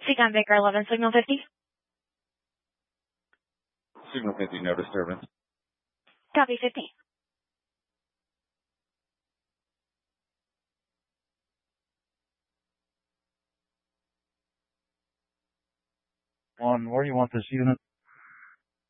Seacon Baker 11, signal 50. Signal 50, no disturbance. Copy 50. Where do you want this unit?